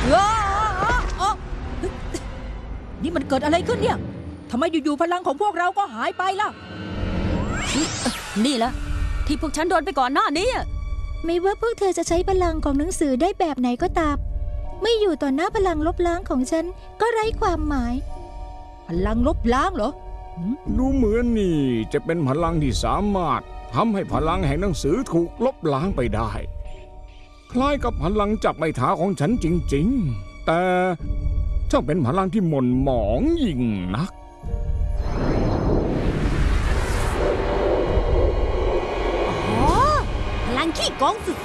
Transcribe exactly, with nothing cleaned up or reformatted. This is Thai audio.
นี่มันเกิดอะไรขึ้นเนี่ยทำไมอยู่ๆพลังของพวกเราก็หายไปล่ะนี่ละที่พวกฉันโดนไปก่อนหน้านี้ไม่ว่าพวกเธอจะใช้พลังของหนังสือได้แบบไหนก็ตามไม่อยู่ต่อหน้าพลังลบล้างของฉันก็ไร้ความหมายพลังลบล้างเหรอดูเหมือนนี่จะเป็นพลังที่สามารถทำให้พลังแห่งหนังสือถูกลบล้างไปได้คล้ายกับพลังจับไม้เท้าของฉันจริงๆแต่ช่างเป็นพลังที่หม่นหมองยิ่งนักพลังขี้โกง